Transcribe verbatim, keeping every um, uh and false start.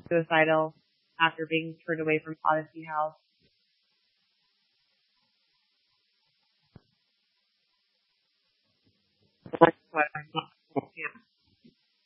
suicidal after being turned away from Odyssey House.